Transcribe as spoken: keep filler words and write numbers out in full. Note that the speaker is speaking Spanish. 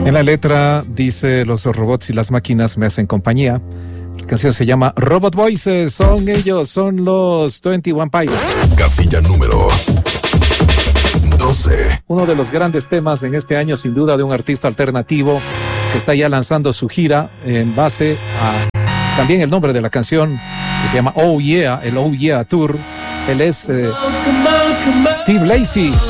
En la letra dice: los robots y las máquinas me hacen compañía. La canción se llama Robot Voices. Son ellos, son los veintiuno Pilots. Casilla número doce. Uno de los grandes temas en este año, sin duda, de un artista alternativo que está ya lanzando su gira en base a también el nombre de la canción, que se llama Oh Yeah, el Oh Yeah Tour. Él es eh, Steve Lacy.